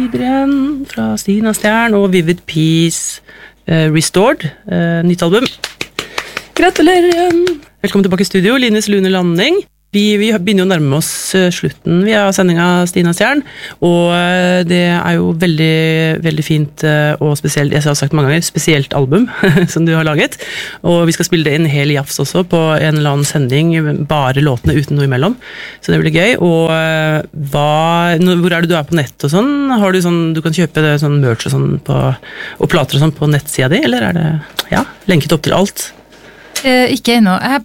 lyder igjen fra Stina Stjern og Vivid Peace Restored, nytt album. Gratulerer igjen! Velkommen tilbake i studio, Lines Lune Landing. Vi begynner å nærme oss slutten vi har sendinga Stina Stjern, og det jo veldig, veldig fint og spesielt, jeg har sagt mange ganger, spesielt album som du har laget, og vi skal spille det inn hel jafs også på en eller annen sending, bare låtene uten noe imellom, så det blir gøy. Og hvor det du på nett og sånn? Har du sånn, du kan kjøpe det, sånn merch og sånn og plater og sånn på nettsida di, eller det, ja, lenket opp til alt? Ikke ennå. Jeg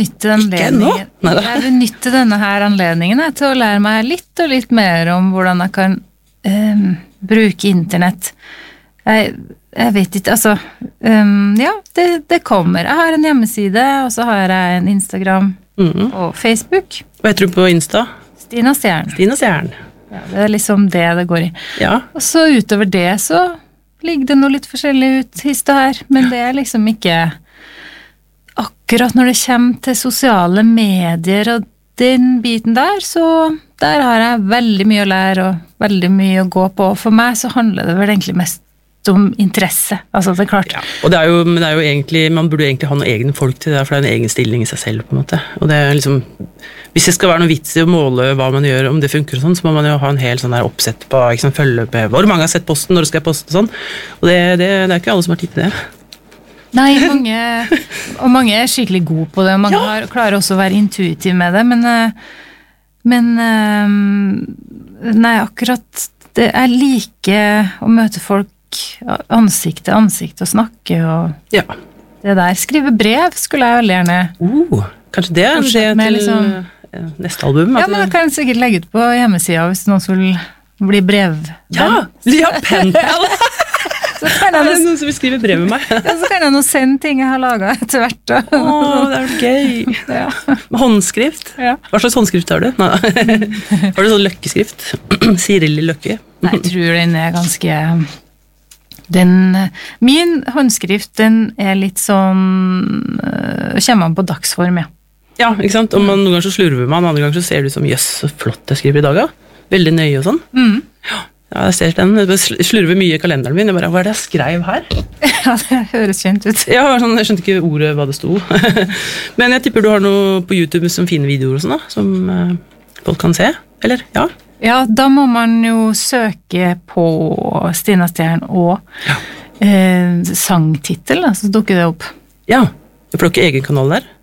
benytter denne her anledningen til å lære meg litt og litt mer om hvordan jeg kan bruke internett. Jeg vet ikke, altså ja, det kommer. Jeg har en hjemmeside, og så har jeg en Instagram og Facebook. Hva heter du på Insta? Stina Stjern. Stina Stjern. Ja, det liksom det går i. Ja. Og så utover det så ligger det noe litt forskjellig ut hist og her, men det liksom ikke akkurat når det kommer til sosiale medier og den biten der, så der har jeg veldig mye å lære og veldig mye å gå på. For meg så handler det vel egentlig mest om interesse, altså det klart. Ja, og men det jo egentlig, man burde egentlig ha noen egne folk til det, for det en egen stilling i seg selv på en måte. Og det liksom, hvis det skal være noe vits i å måle hva man gjør, om det funker og sånn, så må man jo ha en hel sånn der oppsett på, ikke sånn, følge med hvor mange har sett posten, når du skal poste og sånn. Og det ikke alle som har tid til det. Nei, mange skikkelig gode på det, og mange klarer også å være intuitiv med det, men nei, akkurat det liker å møte folk ansikt til ansikt og snakke, og det der, skrive brev skulle jeg veldig gjerne kanskje det til liksom, neste album ja, men jeg kan sikkert legge ut på hjemmesida hvis noen skulle bli brev penpal så kan jeg noen som vil skrive brev med meg? Ja, så kan jeg nå sende ting jeg har laget etter hvert. Det gøy. Ja. Håndskrift? Ja. Hva slags håndskrift har du? Har du sånn løkkeskrift? Sirili Løkke? Nei, jeg tror den ganske... Min håndskrift, den litt sånn... kommer man på dagsform, ja. Ja, ikke sant? Og noen ganger så slurver man, andre ganger så ser du som jøss, så flott jeg skriver i dag, ja. Veldig nøye og sånn. Ja, jeg ser den. Jeg slurver mye i kalenderen min. Jeg bare, hva det jeg skrev her? Ja, det høres kjent ut. Ja, sånn, jeg skjønte ikke ordet hva det sto. Men jeg tipper du har noe på YouTube som fine videoer og sånn da, som folk kan se, eller? Ja. Ja, da må man jo søke på Stina Stjern og sangtitel, da, så dukker det opp. Ja, jeg får ikke egen kanal der?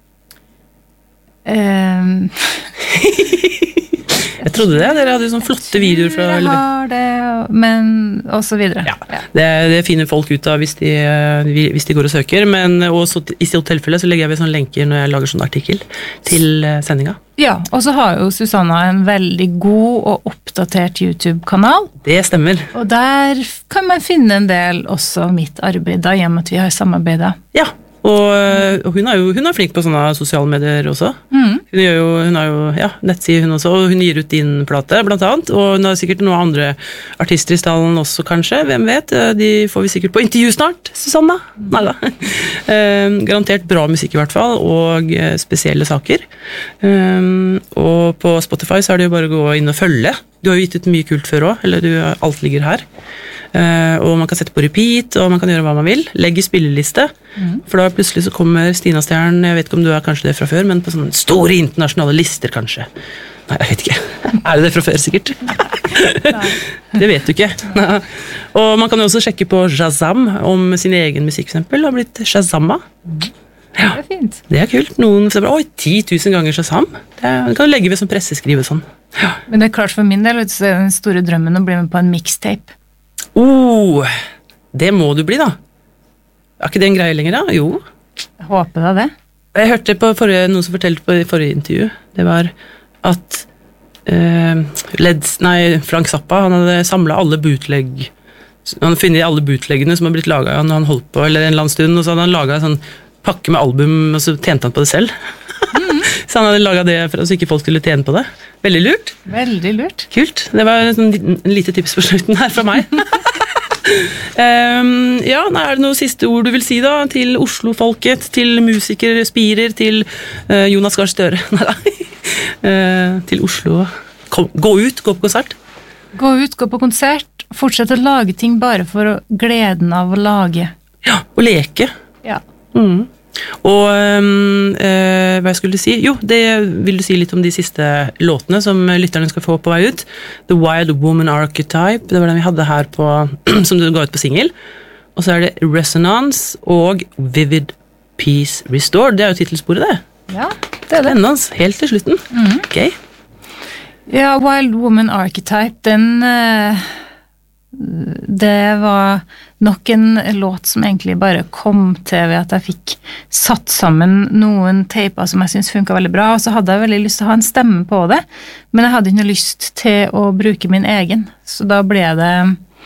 Jeg trodde det, dere hadde sånne flotte videoer fra... Jeg har det, men og så videre. Ja. Det finner folk ut av hvis de går og søker, men også i så tilfelle så legger jeg ved sånne lenker når jeg lager sånn artikkel til sendinga. Ja, og så har jo Susanna en veldig god og oppdatert YouTube-kanal. Det stemmer. Og der kan man finne en del også av mitt arbeid, da, hjemme at vi har samarbeidet. Ja, og hun flink på sånne sosiale medier også. Hun har jo nettside hun også, og hun gir ut din plate blant annet, og hun har sikkert noen andre artister i stallen også kanskje, hvem vet, de får vi sikkert på intervju snart, Susanna. Neida. Garantert bra musikk i hvert fall, og spesielle saker. Og på Spotify så det jo bare å gå inn og følge. Du har jo gitt ut mye kult før også, eller alt ligger her. Og man kan sette på repeat, og man kan gjøre hva man vil. Legge i spilleliste, for da plutselig så kommer Stina Stjern, jeg vet ikke om du kanskje det fra før, men på sånne store internasjonale lister kanskje. Nei, jeg vet ikke. Det fra før sikkert? Det vet du ikke. Og man kan jo også sjekke på Shazam om sin egen musikk, for eksempel, har blitt Shazamma. Ja, det fint. Det kult. Noen sier bare, 10 000 ganger Shazam. Det kan du legge ved som presseskrive sånn. Ja. Men det klart for min del, så den store drømmen å bli med på en mixtape. Det må du bli da. Ikke det en greie lenger da? Jo. Jeg håper det. Jeg hørte på noen som fortalte på forrige intervju, det var at Frank Zappa, han hadde samlet alle bootleg, han hadde funnet alle bootleggene som hadde blitt laget når han holdt på, eller en eller annen stund, og så hadde han laget en sånn pakke med album, og så tjente han på det selv. Så han hadde laget det for at ikke folk skulle tjene på det. Veldig lurt. Veldig lurt. Kult. Det var en lite tips på slutten her fra meg. Ja, er det noen siste ord du vil si da, til Oslo-folket, til musikere, spirer, til Jonas Gahr Støre? Til Oslo. Gå ut, gå på konsert. Gå ut, gå på konsert, fortsette å lage ting bare for gleden av å lage. Ja, og leke. Ja. Og hva jeg skulle si? Jo, det vil du si litt om de siste låtene som lytterne skal få på vei ut. The Wild Woman Archetype, det var den vi hadde her på, som du ga ut på single. Og så er det Resonance og Vivid Peace Restored. Det er jo titelsporet, det. Ja, det er det. Spennende, helt til slutten. Ok. Ja, Wild Woman Archetype, det var nok en låt som egentlig bare kom til ved at jeg fikk satt sammen noen teiper som jeg synes funket veldig bra, og så hadde jeg veldig lyst til å ha en stemme på det, men jeg hadde ikke lyst til å bruke min egen, så da ble det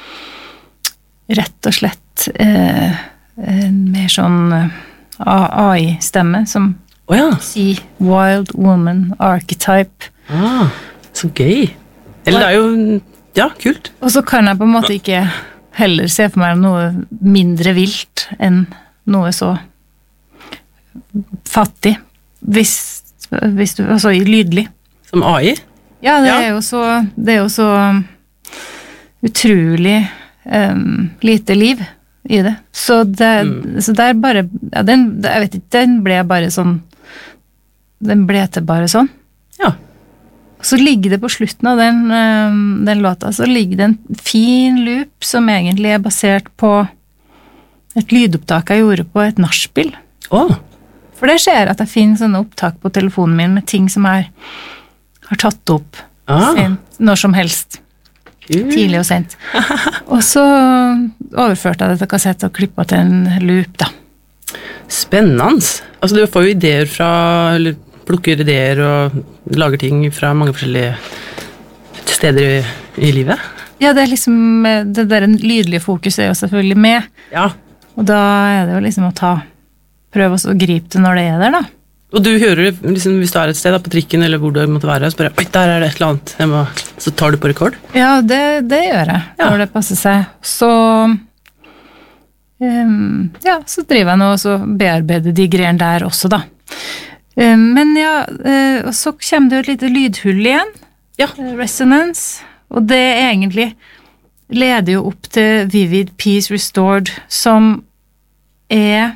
rett og slett en mer sånn AI-stemme som sier Wild Woman Archetype. Så gøy. Eller det er jo, kult. Og så kan jeg på en måte ikke heller se for meg noe mindre vilt enn noe så fattig, hvis du, altså lydelig. Som AI? Ja, det er jo så utrolig lite liv i det. Så det er bare, ja, jeg vet ikke, den ble til bare sånn. Ja. Så ligger det på slutten av den låta, så ligger det en fin loop som egentlig er basert på et lydopptak jeg gjorde på et nachspiel. For det skjer at jeg finner sånne opptak på telefonen min med ting som jeg har tatt opp sent, når som helst. Tidlig og sent. Og så overførte jeg det til kassett og klippet til en loop, da. Spennende. Altså, du får jo ideer fra, eller plukker ideer og lager ting fra mange forskjellige steder i livet. Ja, det er liksom, det der lydlige fokus er jo selvfølgelig med. Ja. Og da er det jo liksom å prøve å gripe det når det er der, da. Og du hører liksom, hvis du er et sted da, på trikken eller hvor du måtte være, så bare, oi, der er det et eller annet, så tar du på rekord? Ja, det gjør jeg, når det passer seg. Så, så driver jeg nå og så bearbeider de greiene der også, da. Men ja, og så kommer det jo et lite lydhull igjen, Resonance, og det egentlig leder jo opp til Vivid Peace Restored, som er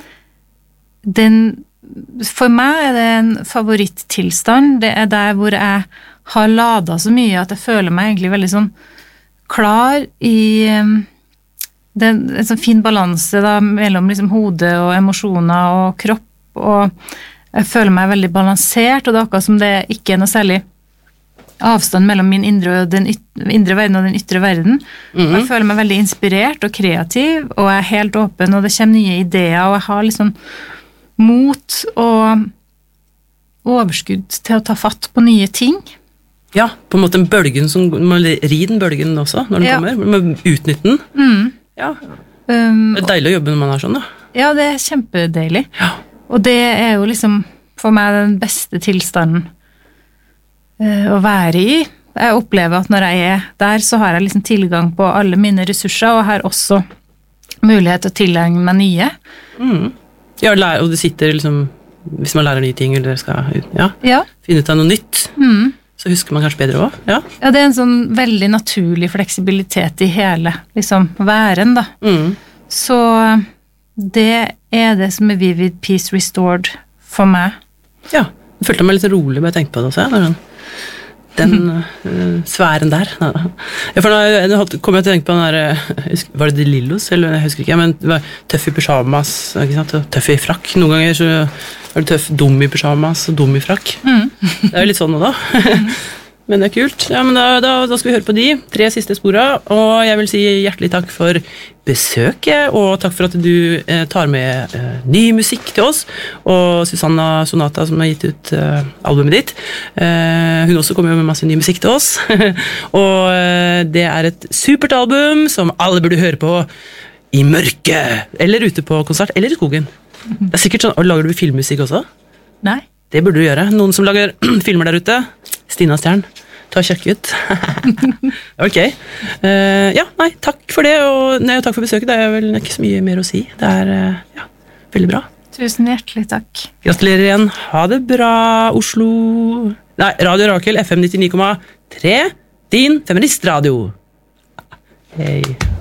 for meg er det en favorittilstand. Det er der hvor jeg har ladet så mye at jeg føler meg egentlig veldig sånn klar i en sånn fin balanse da, mellom liksom hode og emosjoner og kropp, og jeg føler meg veldig balansert, og det er akkurat som det ikke er noe særlig avstand mellom min indre verden og den ytre verden. Jeg føler meg veldig inspirert og kreativ, og jeg er helt åpen, og det kommer nye ideer, og jeg har liksom mot og overskudd til å ta fatt på nye ting. Ja, på en måte en bølgen som man rir den bølgen også, når den kommer. Man må utnytte den. Ja. Det er deilig å jobbe når man er sånn, da. Ja, det er kjempedeilig. Ja. Og det er jo liksom for meg den beste tilstanden å være i. Jeg opplever at når jeg er der, så har jeg liksom tilgang på alle mine ressurser, og har også mulighet til å tilegne meg nye. Ja, og det sitter liksom, hvis man lærer nye ting, eller skal finne ut av noe nytt, så husker man kanskje bedre også. Ja, det er en sånn veldig naturlig fleksibilitet i hele liksom, væren, da. Så det er det som er Vivid Peace Restored for meg. Ja, jeg følte meg litt rolig bare jeg tenkte på det også, den sfæren der. Ja, for nå kom jeg til å tenke på den der, var det De Lillos, eller jeg husker ikke, men det var tøff i pyjamas, ikke sant, og tøff i frakk. Noen ganger så var det tøff, dum i pyjamas og dum i frakk. Det er jo litt sånn nå da. Men det er kult. Ja, men da skal vi høre på de 3 siste sporene, og jeg vil si hjertelig takk for besøket, og takk for at du tar med ny musikk til oss, og Susanna Sonata som har gitt ut albumet ditt. Hun også kommer med masse ny musikk til oss, og det er et supert album som alle burde høre på i mørket, eller ute på konsert, eller i skogen. Det er sikkert sånn, og lager du filmmusikk også? Nei. Det burde du gjøre. Noen som lager filmer der ute, Stina Stjern, ta og sjekk ut. Ok. Takk for det, og takk for besøket. Det er vel ikke så mye mer å si. Det er veldig bra. Tusen hjertelig takk. Gratulerer igjen. Ha det bra, Oslo. Nei, Radio Rakel, FM 99,3, din feministradio. Hei.